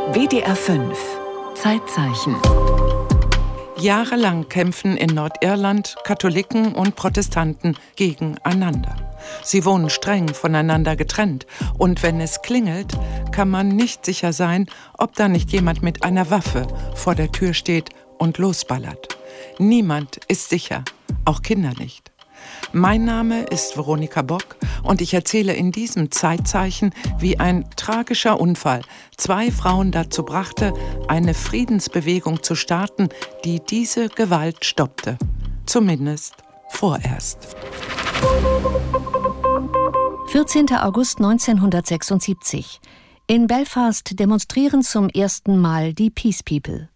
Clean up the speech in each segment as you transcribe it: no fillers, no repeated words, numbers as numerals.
WDR 5 Zeitzeichen. Jahrelang kämpfen in Nordirland Katholiken und Protestanten gegeneinander. Sie wohnen streng voneinander getrennt und wenn es klingelt, kann man nicht sicher sein, ob da nicht jemand mit einer Waffe vor der Tür steht und losballert. Niemand ist sicher, auch Kinder nicht. Mein Name ist Veronika Bock und ich erzähle in diesem Zeitzeichen, wie ein tragischer Unfall 2 Frauen dazu brachte, eine Friedensbewegung zu starten, die diese Gewalt stoppte. Zumindest vorerst. 14. August 1976. In Belfast demonstrieren zum ersten Mal die Peace People.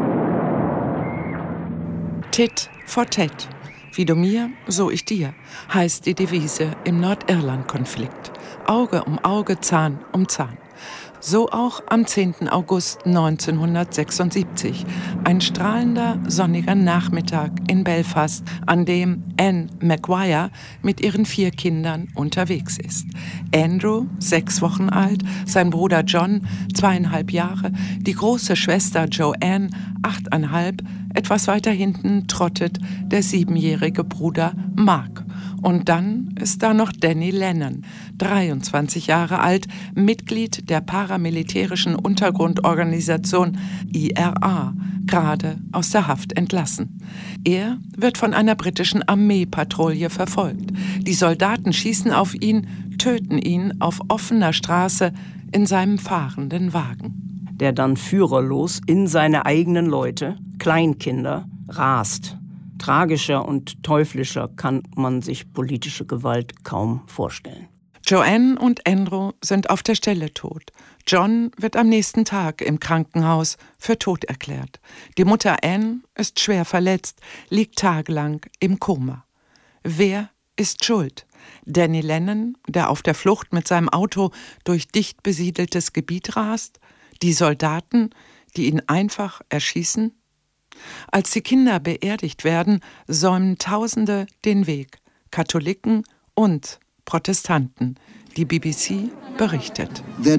Tit for Tat. Wie du mir, so ich dir, heißt die Devise im Nordirland-Konflikt. Auge um Auge, Zahn um Zahn. So auch am 10. August 1976. Ein strahlender, sonniger Nachmittag in Belfast, an dem Anne Maguire mit ihren 4 Kindern unterwegs ist. Andrew, 6 Wochen alt, sein Bruder John, 2,5 Jahre, die große Schwester Joanne, 8,5, etwas weiter hinten trottet der 7-jährige Bruder Mark. Und dann ist da noch Danny Lennon, 23 Jahre alt, Mitglied der paramilitärischen Untergrundorganisation IRA, gerade aus der Haft entlassen. Er wird von einer britischen Armeepatrouille verfolgt. Die Soldaten schießen auf ihn, töten ihn auf offener Straße in seinem fahrenden Wagen. Der dann führerlos in seine eigenen Leute, Kleinkinder, rast. Tragischer und teuflischer kann man sich politische Gewalt kaum vorstellen. Joanne und Andrew sind auf der Stelle tot. John wird am nächsten Tag im Krankenhaus für tot erklärt. Die Mutter Anne ist schwer verletzt, liegt tagelang im Koma. Wer ist schuld? Danny Lennon, der auf der Flucht mit seinem Auto durch dicht besiedeltes Gebiet rast? Die Soldaten, die ihn einfach erschießen? Als die Kinder beerdigt werden, säumen Tausende den Weg, Katholiken und Protestanten. Die BBC berichtet.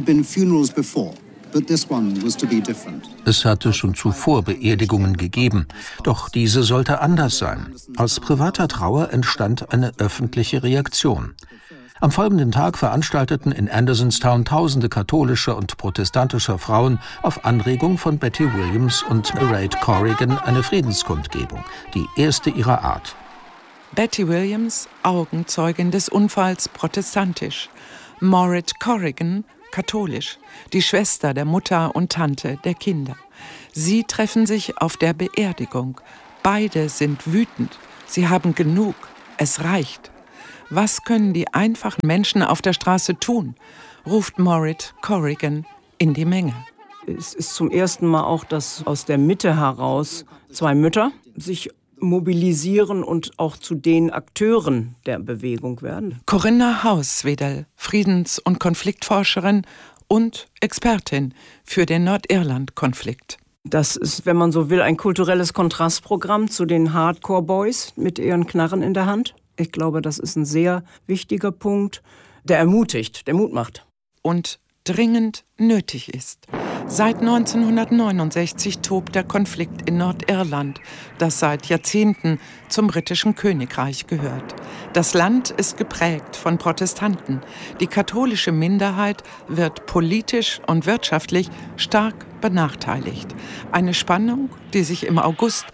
Es hatte schon zuvor Beerdigungen gegeben, doch diese sollte anders sein. Aus privater Trauer entstand eine öffentliche Reaktion. Am folgenden Tag veranstalteten in Andersonstown tausende katholischer und protestantischer Frauen auf Anregung von Betty Williams und Mairead Corrigan eine Friedenskundgebung, die erste ihrer Art. Betty Williams, Augenzeugin des Unfalls, protestantisch. Mairead Corrigan, katholisch, die Schwester der Mutter und Tante der Kinder. Sie treffen sich auf der Beerdigung. Beide sind wütend. Sie haben genug. Es reicht. Was können die einfachen Menschen auf der Straße tun? Ruft Mairead Corrigan in die Menge. Es ist zum ersten Mal auch, dass aus der Mitte heraus 2 Mütter sich mobilisieren und auch zu den Akteuren der Bewegung werden. Corinna Hauswedel, Friedens- und Konfliktforscherin und Expertin für den Nordirland-Konflikt. Das ist, wenn man so will, ein kulturelles Kontrastprogramm zu den Hardcore-Boys mit ihren Knarren in der Hand. Ich glaube, das ist ein sehr wichtiger Punkt, der ermutigt, der Mut macht. Und dringend nötig ist. Seit 1969 tobt der Konflikt in Nordirland, das seit Jahrzehnten zum britischen Königreich gehört. Das Land ist geprägt von Protestanten. Die katholische Minderheit wird politisch und wirtschaftlich stark benachteiligt. Eine Spannung, die sich im August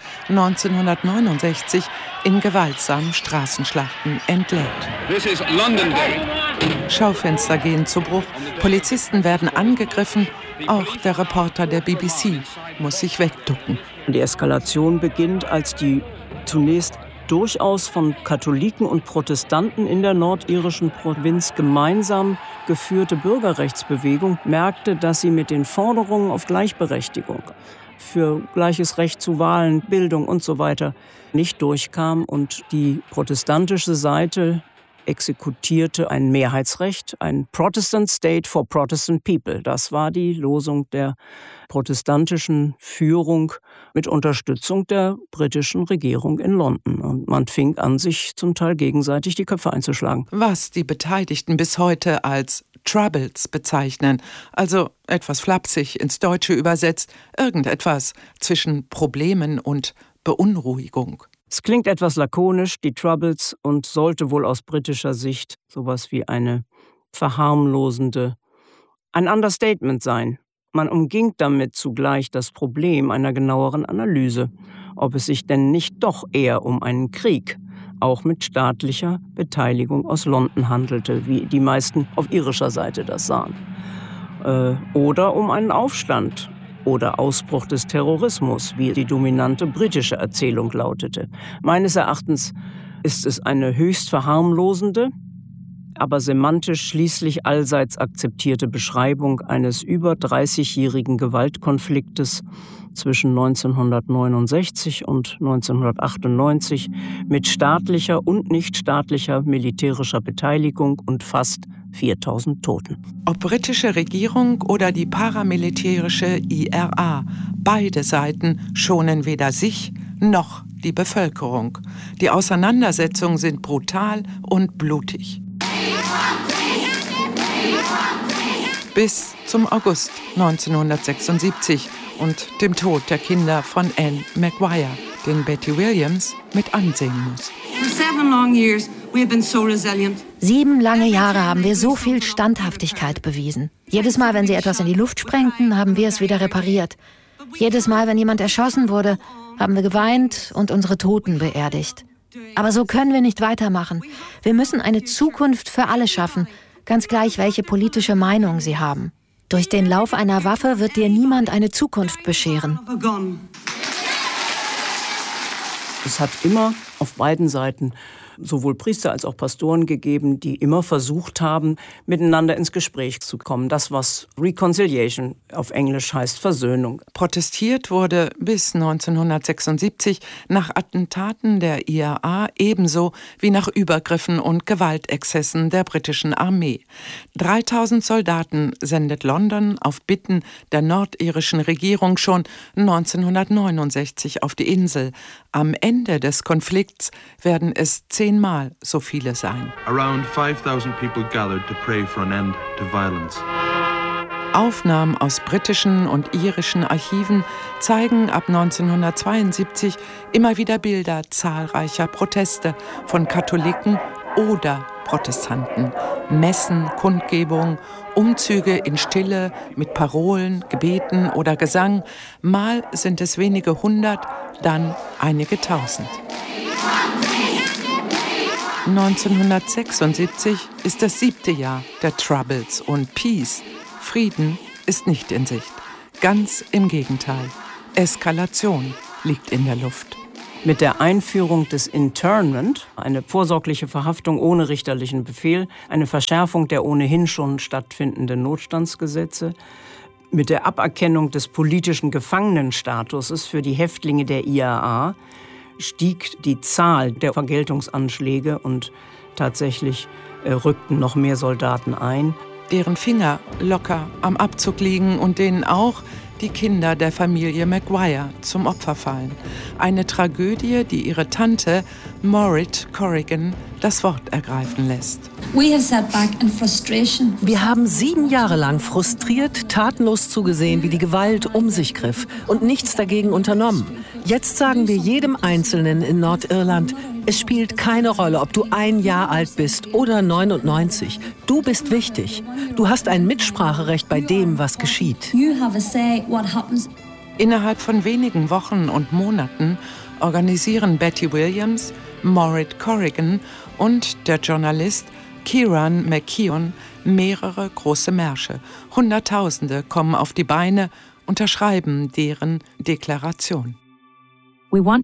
1969 in gewaltsamen Straßenschlachten entlädt. This is London Day. Schaufenster gehen zu Bruch, Polizisten werden angegriffen, auch der Reporter der BBC muss sich wegducken. Die Eskalation beginnt, als die zunächst durchaus von Katholiken und Protestanten in der nordirischen Provinz gemeinsam geführte Bürgerrechtsbewegung merkte, dass sie mit den Forderungen auf Gleichberechtigung, für gleiches Recht zu Wahlen, Bildung und so weiter nicht durchkam und die protestantische Seite exekutierte ein Mehrheitsrecht, ein Protestant State for Protestant People. Das war die Losung der protestantischen Führung mit Unterstützung der britischen Regierung in London. Und man fing an, sich zum Teil gegenseitig die Köpfe einzuschlagen. Was die Beteiligten bis heute als Troubles bezeichnen, also etwas flapsig ins Deutsche übersetzt, irgendetwas zwischen Problemen und Beunruhigung. Es klingt etwas lakonisch, die Troubles, und sollte wohl aus britischer Sicht sowas wie eine verharmlosende, ein Understatement sein. Man umging damit zugleich das Problem einer genaueren Analyse, ob es sich denn nicht doch eher um einen Krieg, auch mit staatlicher Beteiligung aus London handelte, wie die meisten auf irischer Seite das sahen. Oder um einen Aufstand oder Ausbruch des Terrorismus, wie die dominante britische Erzählung lautete. Meines Erachtens ist es eine höchst verharmlosende, aber semantisch schließlich allseits akzeptierte Beschreibung eines über 30-jährigen Gewaltkonfliktes zwischen 1969 und 1998 mit staatlicher und nichtstaatlicher militärischer Beteiligung und fast 4000 Toten. Ob britische Regierung oder die paramilitärische IRA, beide Seiten schonen weder sich noch die Bevölkerung. Die Auseinandersetzungen sind brutal und blutig. Bis zum August 1976 und dem Tod der Kinder von Anne Maguire, den Betty Williams mit ansehen muss. 7 lange Jahre haben wir so viel Standhaftigkeit bewiesen. Jedes Mal, wenn sie etwas in die Luft sprengten, haben wir es wieder repariert. Jedes Mal, wenn jemand erschossen wurde, haben wir geweint und unsere Toten beerdigt. Aber so können wir nicht weitermachen. Wir müssen eine Zukunft für alle schaffen, ganz gleich, welche politische Meinung sie haben. Durch den Lauf einer Waffe wird dir niemand eine Zukunft bescheren. Es hat immer auf beiden Seiten sowohl Priester als auch Pastoren gegeben, die immer versucht haben, miteinander ins Gespräch zu kommen. Das, was Reconciliation auf Englisch heißt, Versöhnung. Protestiert wurde bis 1976 nach Attentaten der IRA ebenso wie nach Übergriffen und Gewaltexzessen der britischen Armee. 3000 Soldaten sendet London auf Bitten der nordirischen Regierung schon 1969 auf die Insel. Am Ende des Konflikts werden es 10-mal so viele sein. Around 5,000 people gathered to pray for an end to violence. Aufnahmen aus britischen und irischen Archiven zeigen ab 1972 immer wieder Bilder zahlreicher Proteste von Katholiken oder Protestanten. Messen, Kundgebungen, Umzüge in Stille mit Parolen, Gebeten oder Gesang. Mal sind es wenige hundert, dann einige tausend. 1976 ist das 7. Jahr der Troubles und Peace. Frieden ist nicht in Sicht. Ganz im Gegenteil. Eskalation liegt in der Luft. Mit der Einführung des Internment, eine vorsorgliche Verhaftung ohne richterlichen Befehl, eine Verschärfung der ohnehin schon stattfindenden Notstandsgesetze, mit der Aberkennung des politischen Gefangenenstatuses für die Häftlinge der IRA stieg die Zahl der Vergeltungsanschläge und tatsächlich rückten noch mehr Soldaten ein. Deren Finger locker am Abzug liegen und denen auch die Kinder der Familie Maguire zum Opfer fallen. Eine Tragödie, die ihre Tante Maureen Corrigan das Wort ergreifen lässt. Wir haben 7 Jahre lang frustriert, tatenlos zugesehen, wie die Gewalt um sich griff und nichts dagegen unternommen. Jetzt sagen wir jedem Einzelnen in Nordirland, es spielt keine Rolle, ob du 1 Jahr alt bist oder 99. Du bist wichtig. Du hast ein Mitspracherecht bei dem, was geschieht. Innerhalb von wenigen Wochen und Monaten organisieren Betty Williams, Maureen Corrigan und der Journalist Kieran McKeown mehrere große Märsche. Hunderttausende kommen auf die Beine, unterschreiben deren Deklaration. Wir wollen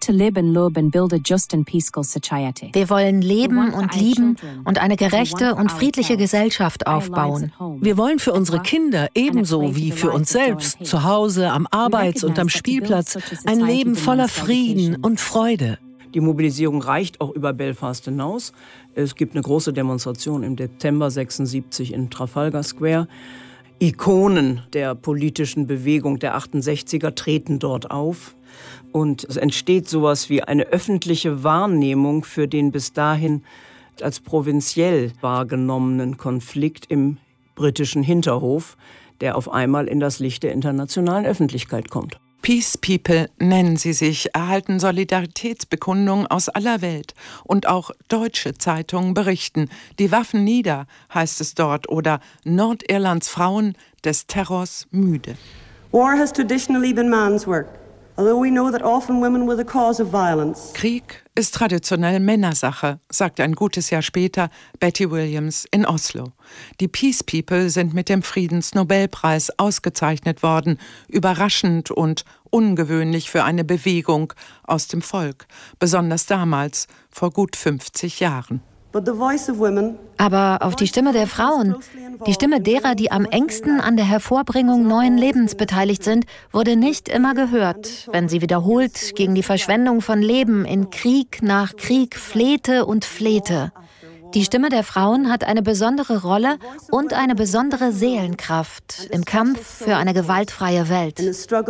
leben und lieben und eine gerechte und friedliche Gesellschaft aufbauen. Wir wollen für unsere Kinder ebenso wie für uns selbst, zu Hause, am Arbeits- und am Spielplatz, ein Leben voller Frieden und Freude. Die Mobilisierung reicht auch über Belfast hinaus. Es gibt eine große Demonstration im Dezember 1976 in Trafalgar Square. Ikonen der politischen Bewegung der 68er treten dort auf. Und es entsteht sowas wie eine öffentliche Wahrnehmung für den bis dahin als provinziell wahrgenommenen Konflikt im britischen Hinterhof, der auf einmal in das Licht der internationalen Öffentlichkeit kommt. Peace People nennen sie sich, erhalten Solidaritätsbekundungen aus aller Welt. Und auch deutsche Zeitungen berichten. Die Waffen nieder, heißt es dort, oder Nordirlands Frauen des Terrors müde. War has traditionally been man's work. Although we know that often women were the cause of violence. Krieg ist traditionell Männersache, sagt ein gutes Jahr später Betty Williams in Oslo. Die Peace People sind mit dem Friedensnobelpreis ausgezeichnet worden, überraschend und ungewöhnlich für eine Bewegung aus dem Volk, besonders damals, vor gut 50 Jahren. Aber auf die Stimme der Frauen, die Stimme derer, die am engsten an der Hervorbringung neuen Lebens beteiligt sind, wurde nicht immer gehört, wenn sie wiederholt gegen die Verschwendung von Leben in Krieg nach Krieg flehte und flehte. Die Stimme der Frauen hat eine besondere Rolle und eine besondere Seelenkraft im Kampf für eine gewaltfreie Welt.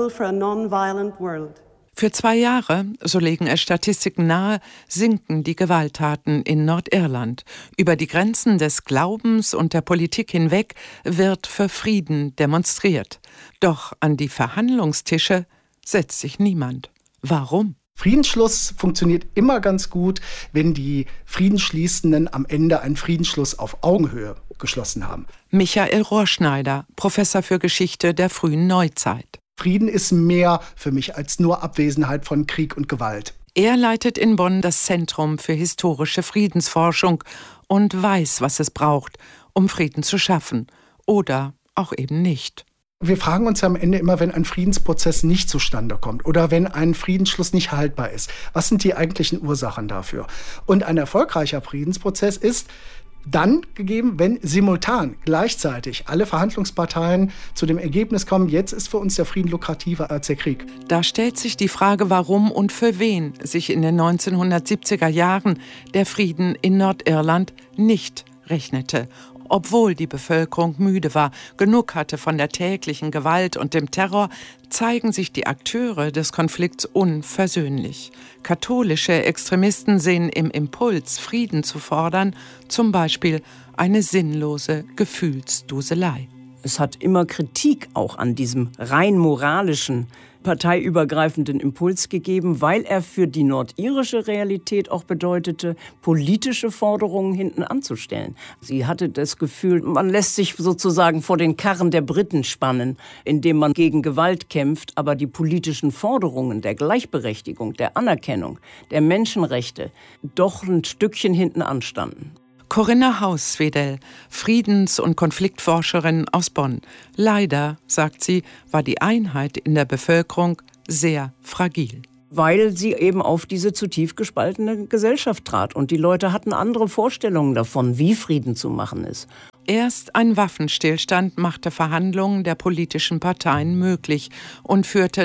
Für 2 Jahre, so legen es Statistiken nahe, sinken die Gewalttaten in Nordirland. Über die Grenzen des Glaubens und der Politik hinweg wird für Frieden demonstriert. Doch an die Verhandlungstische setzt sich niemand. Warum? Friedensschluss funktioniert immer ganz gut, wenn die Friedensschließenden am Ende einen Friedensschluss auf Augenhöhe geschlossen haben. Michael Rohrschneider, Professor für Geschichte der frühen Neuzeit. Frieden ist mehr für mich als nur Abwesenheit von Krieg und Gewalt. Er leitet in Bonn das Zentrum für historische Friedensforschung und weiß, was es braucht, um Frieden zu schaffen. Oder auch eben nicht. Wir fragen uns am Ende immer, wenn ein Friedensprozess nicht zustande kommt oder wenn ein Friedensschluss nicht haltbar ist, was sind die eigentlichen Ursachen dafür? Und ein erfolgreicher Friedensprozess ist dann gegeben, wenn simultan, gleichzeitig alle Verhandlungsparteien zu dem Ergebnis kommen, jetzt ist für uns der Frieden lukrativer als der Krieg. Da stellt sich die Frage, warum und für wen sich in den 1970er Jahren der Frieden in Nordirland nicht rechnete. Obwohl die Bevölkerung müde war, genug hatte von der täglichen Gewalt und dem Terror, zeigen sich die Akteure des Konflikts unversöhnlich. Katholische Extremisten sehen im Impuls, Frieden zu fordern, zum Beispiel eine sinnlose Gefühlsduselei. Es hat immer Kritik auch an diesem rein moralischen, parteiübergreifenden Impuls gegeben, weil er für die nordirische Realität auch bedeutete, politische Forderungen hinten anzustellen. Sie hatte das Gefühl, man lässt sich sozusagen vor den Karren der Briten spannen, indem man gegen Gewalt kämpft, aber die politischen Forderungen der Gleichberechtigung, der Anerkennung, der Menschenrechte doch ein Stückchen hinten anstanden. Corinna Hauswedel, Friedens- und Konfliktforscherin aus Bonn. Leider, sagt sie, war die Einheit in der Bevölkerung sehr fragil. Weil sie eben auf diese zutiefst gespaltene Gesellschaft trat. Und die Leute hatten andere Vorstellungen davon, wie Frieden zu machen ist. Erst ein Waffenstillstand machte Verhandlungen der politischen Parteien möglich und führte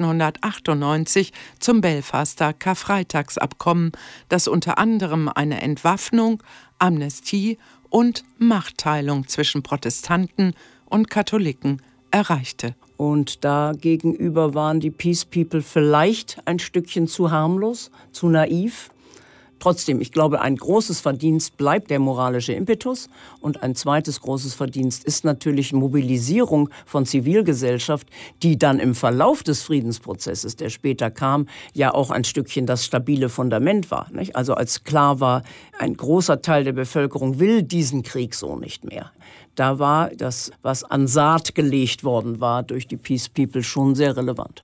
1998 zum Belfaster Karfreitagsabkommen, das unter anderem eine Entwaffnung, Amnestie und Machtteilung zwischen Protestanten und Katholiken erreichte. Und da gegenüber waren die Peace People vielleicht ein Stückchen zu harmlos, zu naiv. Trotzdem, ich glaube, ein großes Verdienst bleibt der moralische Impetus und ein zweites großes Verdienst ist natürlich Mobilisierung von Zivilgesellschaft, die dann im Verlauf des Friedensprozesses, der später kam, ja auch ein Stückchen das stabile Fundament war. Nicht? Also als klar war, ein großer Teil der Bevölkerung will diesen Krieg so nicht mehr. Da war das, was an Saat gelegt worden war durch die Peace People, schon sehr relevant.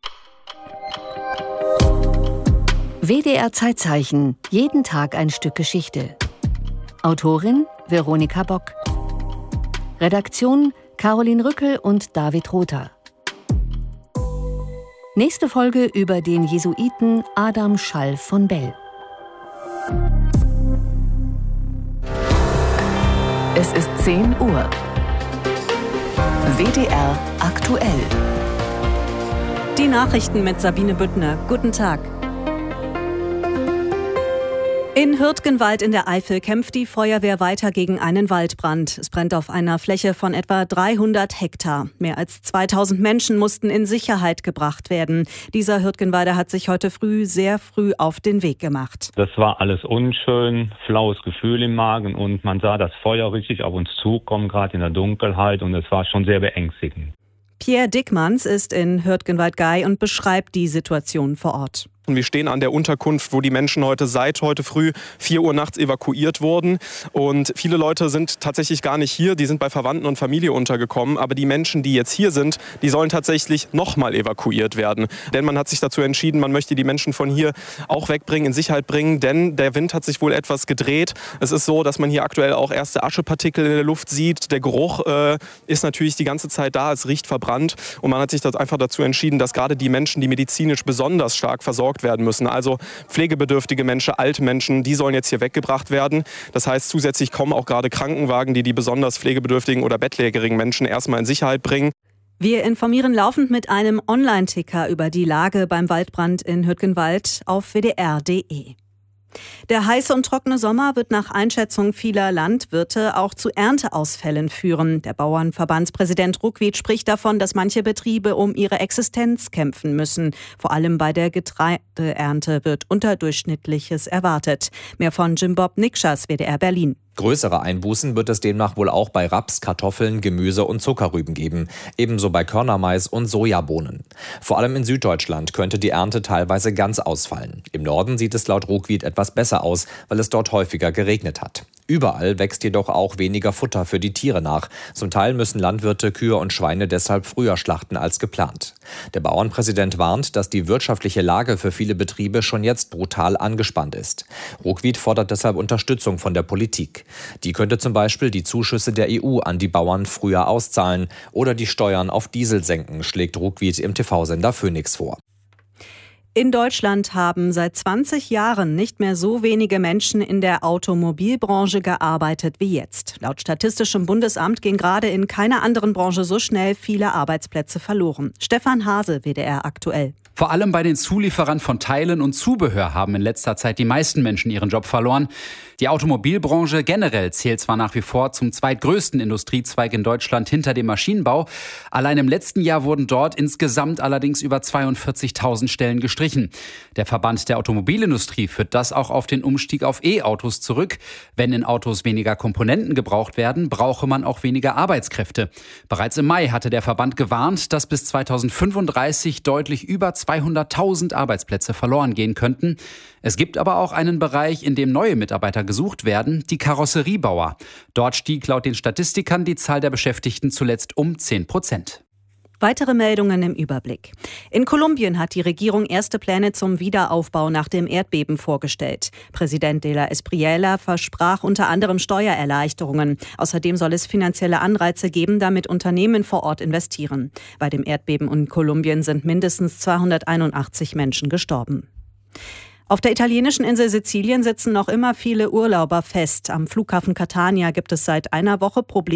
WDR Zeitzeichen. Jeden Tag ein Stück Geschichte. Autorin Veronika Bock. Redaktion Caroline Rückel und David Rother. Nächste Folge über den Jesuiten Adam Schall von Bell. Es ist 10 Uhr. WDR aktuell. Die Nachrichten mit Sabine Büttner. Guten Tag. In Hürtgenwald in der Eifel kämpft die Feuerwehr weiter gegen einen Waldbrand. Es brennt auf einer Fläche von etwa 300 Hektar. Mehr als 2000 Menschen mussten in Sicherheit gebracht werden. Dieser Hürtgenwalder hat sich heute früh sehr früh auf den Weg gemacht. Das war alles unschön, flaues Gefühl im Magen und man sah das Feuer richtig auf uns zukommen, gerade in der Dunkelheit, und es war schon sehr beängstigend. Pierre Dickmanns ist in Hürtgenwald-Gay und beschreibt die Situation vor Ort. Wir stehen an der Unterkunft, wo die Menschen seit heute früh 4 Uhr nachts evakuiert wurden. Und viele Leute sind tatsächlich gar nicht hier, die sind bei Verwandten und Familie untergekommen. Aber die Menschen, die jetzt hier sind, die sollen tatsächlich nochmal evakuiert werden. Denn man hat sich dazu entschieden, man möchte die Menschen von hier auch wegbringen, in Sicherheit bringen. Denn der Wind hat sich wohl etwas gedreht. Es ist so, dass man hier aktuell auch erste Aschepartikel in der Luft sieht. Der Geruch ist natürlich die ganze Zeit da, es riecht verbrannt. Und man hat sich einfach dazu entschieden, dass gerade die Menschen, die medizinisch besonders stark versorgt werden müssen. Also pflegebedürftige Menschen, alte Menschen, die sollen jetzt hier weggebracht werden. Das heißt, zusätzlich kommen auch gerade Krankenwagen, die besonders pflegebedürftigen oder bettlägerigen Menschen erstmal in Sicherheit bringen. Wir informieren laufend mit einem Online-Ticker über die Lage beim Waldbrand in Hürtgenwald auf wdr.de. Der heiße und trockene Sommer wird nach Einschätzung vieler Landwirte auch zu Ernteausfällen führen. Der Bauernverbandspräsident Ruckwied spricht davon, dass manche Betriebe um ihre Existenz kämpfen müssen. Vor allem bei der Getreideernte wird Unterdurchschnittliches erwartet. Mehr von Jim Bob Nikschas, WDR Berlin. Größere Einbußen wird es demnach wohl auch bei Raps, Kartoffeln, Gemüse und Zuckerrüben geben. Ebenso bei Körnermais und Sojabohnen. Vor allem in Süddeutschland könnte die Ernte teilweise ganz ausfallen. Im Norden sieht es laut Ruckwied etwas besser aus, weil es dort häufiger geregnet hat. Überall wächst jedoch auch weniger Futter für die Tiere nach. Zum Teil müssen Landwirte Kühe und Schweine deshalb früher schlachten als geplant. Der Bauernpräsident warnt, dass die wirtschaftliche Lage für viele Betriebe schon jetzt brutal angespannt ist. Ruckwied fordert deshalb Unterstützung von der Politik. Die könnte zum Beispiel die Zuschüsse der EU an die Bauern früher auszahlen oder die Steuern auf Diesel senken, schlägt Ruckwied im TV-Sender Phoenix vor. In Deutschland haben seit 20 Jahren nicht mehr so wenige Menschen in der Automobilbranche gearbeitet wie jetzt. Laut Statistischem Bundesamt gehen gerade in keiner anderen Branche so schnell viele Arbeitsplätze verloren. Stefan Hase, WDR aktuell. Vor allem bei den Zulieferern von Teilen und Zubehör haben in letzter Zeit die meisten Menschen ihren Job verloren. Die Automobilbranche generell zählt zwar nach wie vor zum zweitgrößten Industriezweig in Deutschland hinter dem Maschinenbau. Allein im letzten Jahr wurden dort insgesamt allerdings über 42.000 Stellen gestrichen. Der Verband der Automobilindustrie führt das auch auf den Umstieg auf E-Autos zurück. Wenn in Autos weniger Komponenten gebraucht werden, brauche man auch weniger Arbeitskräfte. Bereits im Mai hatte der Verband gewarnt, dass bis 2035 deutlich über 200.000 Arbeitsplätze verloren gehen könnten. Es gibt aber auch einen Bereich, in dem neue Mitarbeiter gesucht werden, die Karosseriebauer. Dort stieg laut den Statistikern die Zahl der Beschäftigten zuletzt um 10%. Weitere Meldungen im Überblick. In Kolumbien hat die Regierung erste Pläne zum Wiederaufbau nach dem Erdbeben vorgestellt. Präsident de la Espriella versprach unter anderem Steuererleichterungen. Außerdem soll es finanzielle Anreize geben, damit Unternehmen vor Ort investieren. Bei dem Erdbeben in Kolumbien sind mindestens 281 Menschen gestorben. Auf der italienischen Insel Sizilien sitzen noch immer viele Urlauber fest. Am Flughafen Catania gibt es seit einer Woche Probleme